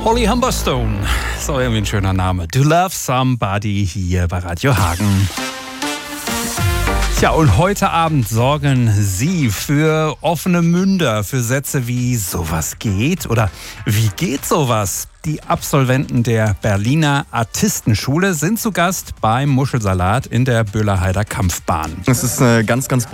Holly Humberstone, so irgendwie ein schöner Name. To Love Somebody hier bei Radio Hagen. Tja, und heute Abend sorgen Sie für offene Münder, für Sätze wie sowas geht oder wie geht sowas? Die Absolventen der Berliner Artistenschule sind zu Gast beim Muschelsalat in der Böhlerheider Kampfbahn. Es ist eine ganz